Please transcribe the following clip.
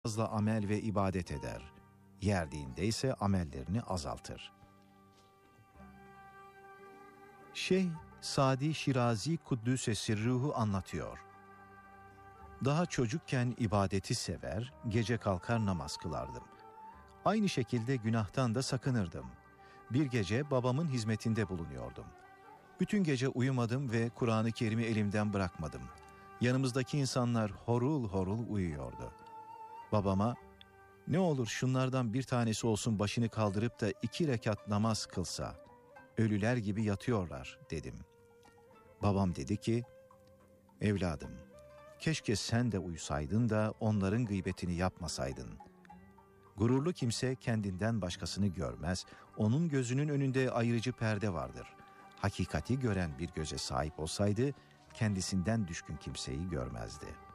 fazla amel ve ibadet eder. Yerdiğinde ise amellerini azaltır. Şeyh Sadi Şirazi Kuddüse Sirruhu anlatıyor. Daha çocukken ibadeti sever, gece kalkar namaz kılardım. Aynı şekilde günahtan da sakınırdım. Bir gece babamın hizmetinde bulunuyordum. Bütün gece uyumadım ve Kur'an-ı Kerim'i elimden bırakmadım. Yanımızdaki insanlar horul horul uyuyordu. Babama, "Ne olur şunlardan bir tanesi olsun başını kaldırıp da 2 rekat namaz kılsa, ölüler gibi yatıyorlar," dedim. Babam dedi ki, "Evladım, keşke sen de uyusaydın da onların gıybetini yapmasaydın. Gururlu kimse kendinden başkasını görmez, onun gözünün önünde ayırıcı perde vardır. Hakikati gören bir göze sahip olsaydı, kendisinden düşkün kimseyi görmezdi."